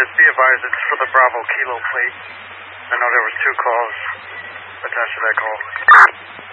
just be advised it's for the Bravo Kilo plate. I know there was 2 calls attached to that call.